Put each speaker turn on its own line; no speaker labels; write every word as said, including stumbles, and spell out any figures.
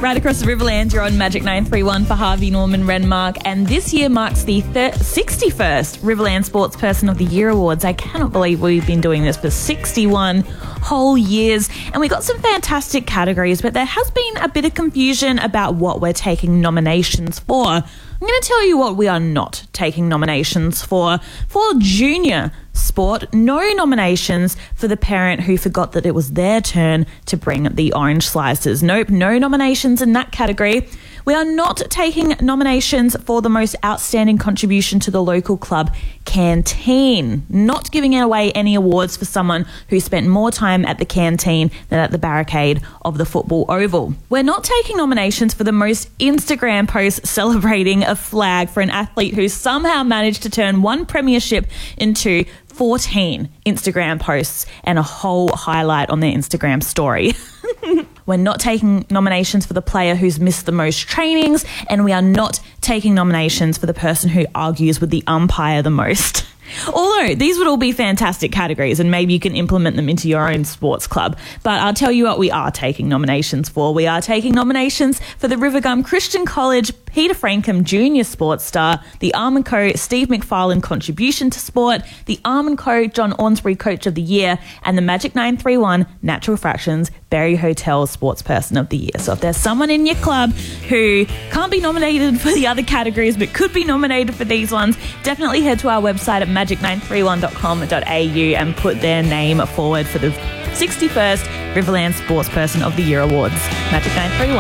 Right across the Riverland, you're on Magic nine three one for Harvey Norman Renmark, and this year marks the thir- sixty-first Riverland Sportsperson of the Year Awards. I cannot believe we've been doing this for sixty-one whole years, and we got some fantastic categories, but there has been a bit of confusion about what we're taking nominations for. I'm going to tell you what we are not taking nominations for. For junior sport, no nominations for the parent who forgot that it was their turn to bring the orange slices. Nope, no nominations in that category. We are not taking nominations for the most outstanding contribution to the local club canteen. Not giving away any awards for someone who spent more time at the canteen than at the barricade of the football oval. We're not taking nominations for the most Instagram post celebrating a flag for an athlete who somehow managed to turn one premiership into fourteen Instagram posts and a whole highlight on their Instagram story. We're not taking nominations for the player who's missed the most trainings, and we are not taking nominations for the person who argues with the umpire the most. Although these would all be fantastic categories and maybe you can implement them into your own sports club. But I'll tell you what we are taking nominations for. We are taking nominations for the Rivergum Christian College Peter Frankham Junior Sports Star, the Arm Co Steve McFarlane Contribution to Sport, the Arm Co John Ornsbury Coach of the Year, and the Magic nine three one Natural Fractions Berry Hotel Sportsperson of the Year. So if there's someone in your club who can't be nominated for the other categories but could be nominated for these ones, definitely head to our website at magic nine three one dot com dot a u and put their name forward for the sixty-first Riverland Sportsperson of the Year Awards. Magic nine three one.